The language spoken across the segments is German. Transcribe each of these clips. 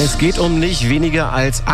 Es geht um nicht weniger als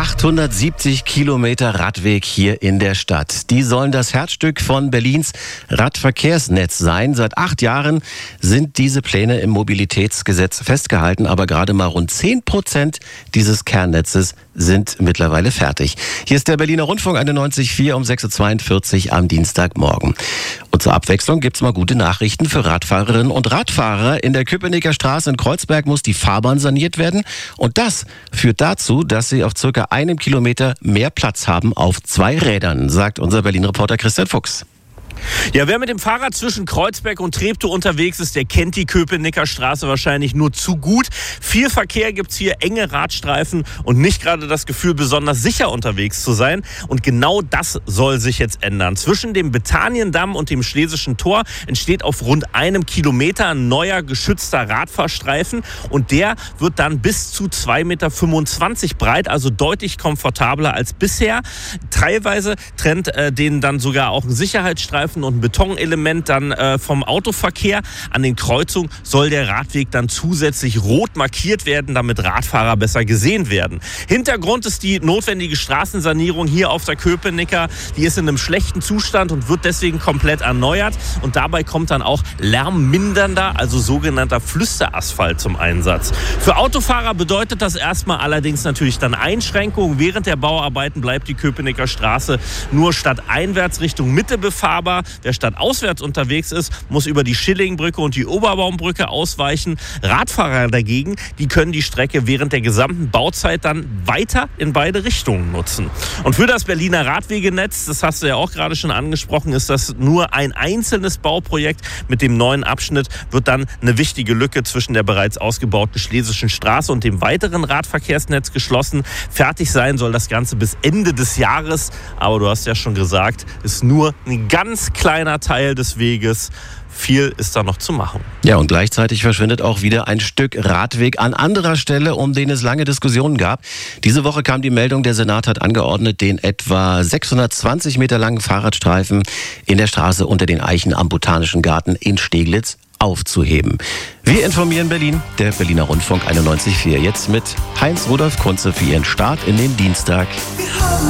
870 Kilometer Radweg hier in der Stadt. Die sollen das Herzstück von Berlins Radverkehrsnetz sein. Seit 8 Jahren sind diese Pläne im Mobilitätsgesetz festgehalten, aber gerade mal rund 10% dieses Kernnetzes sind mittlerweile fertig. Hier ist der Berliner Rundfunk 91.4 um 6.42 Uhr am Dienstagmorgen. Und zur Abwechslung gibt's mal gute Nachrichten für Radfahrerinnen und Radfahrer. In der Köpenicker Straße in Kreuzberg muss die Fahrbahn saniert werden. Und das führt dazu, dass sie auf circa 1 Kilometer mehr Platz haben auf 2 Rädern, sagt unser Berlin-Reporter Christian Fuchs. Ja, wer mit dem Fahrrad zwischen Kreuzberg und Treptow unterwegs ist, der kennt die Köpenicker Straße wahrscheinlich nur zu gut. Viel Verkehr gibt's hier, enge Radstreifen und nicht gerade das Gefühl, besonders sicher unterwegs zu sein. Und genau das soll sich jetzt ändern. Zwischen dem Betaniendamm und dem Schlesischen Tor entsteht auf rund 1 Kilometer ein neuer geschützter Radfahrstreifen. Und der wird dann bis zu 2,25 Meter breit, also deutlich komfortabler als bisher. Teilweise trennt den dann sogar auch ein Sicherheitsstreifen und ein Betonelement dann vom Autoverkehr. An den Kreuzungen soll der Radweg dann zusätzlich rot markiert werden, damit Radfahrer besser gesehen werden. Hintergrund ist die notwendige Straßensanierung hier auf der Köpenicker. Die ist in einem schlechten Zustand und wird deswegen komplett erneuert. Und dabei kommt dann auch lärmmindernder, also sogenannter Flüsterasphalt zum Einsatz. Für Autofahrer bedeutet das erstmal allerdings natürlich dann Einschränkungen. Während der Bauarbeiten bleibt die Köpenicker Straße nur stadteinwärts Richtung Mitte befahrbar. Wer stadtauswärts unterwegs ist, muss über die Schillingbrücke und die Oberbaumbrücke ausweichen. Radfahrer dagegen, die können die Strecke während der gesamten Bauzeit dann weiter in beide Richtungen nutzen. Und für das Berliner Radwegenetz, das hast du ja auch gerade schon angesprochen, ist das nur ein einzelnes Bauprojekt. Mit dem neuen Abschnitt wird dann eine wichtige Lücke zwischen der bereits ausgebauten Schlesischen Straße und dem weiteren Radverkehrsnetz geschlossen. Fertig sein soll das Ganze bis Ende des Jahres. Aber du hast ja schon gesagt, ist nur ein ganz kleiner Teil des Weges. Viel ist da noch zu machen. Ja, und gleichzeitig verschwindet auch wieder ein Stück Radweg an anderer Stelle, um den es lange Diskussionen gab. Diese Woche kam die Meldung, der Senat hat angeordnet, den etwa 620 Meter langen Fahrradstreifen in der Straße unter den Eichen am Botanischen Garten in Steglitz aufzuheben. Wir informieren Berlin, der Berliner Rundfunk 91.4. Jetzt mit Heinz Rudolf Kunze für Ihren Start in den Dienstag.